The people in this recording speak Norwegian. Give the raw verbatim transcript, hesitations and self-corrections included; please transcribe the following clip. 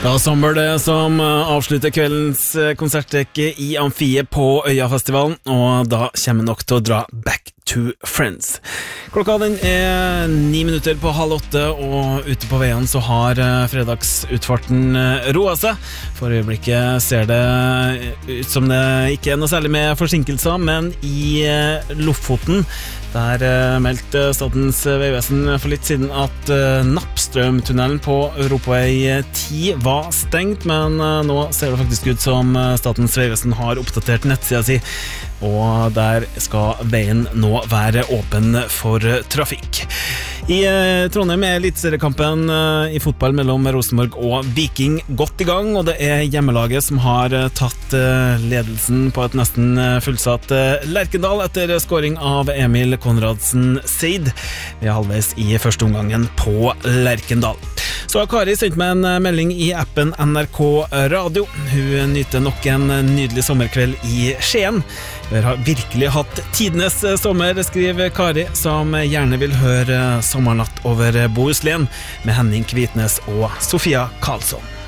Da sommer det som avslutter kveldens konsertrekke i Amfiet på Øyafestivalen, og da kommer nok til å dra Back to Friends. Klokka den er ni minutter på halv åtte, og ute på veien så har fredagsutfarten roet seg. For øyeblikket ser det ut som det ikke er noe særlig med forsinkelser, men i Lofoten der meldte Statens vegvesen for litt siden at Nappstrømtunnelen på Europavei ti var stengt, men nå ser det faktisk ut som Statens vegvesen har oppdatert nettsida si, og der skal veien nå være åpen for trafikk. I Trondheim er eliteseriekampen i fotball mellom Rosenborg og Viking godt i gang, og det er hjemmelaget som har tatt ledelsen på et nesten fullsatt Lerkendal etter scoring av Emil Konradsen Seid. Vi er halvveis i første omgangen på Lerkendal. Så har Kari sendt meg en melding i appen N R K Radio. Hun nyter nok en nydelig sommerkveld i Skien. Vi har virkelig hatt tidenes sommer, skriver Kari, som gjerne vil høre Sommernatt over Bohuslän med Henning Kvitnes og Sofia Karlsson.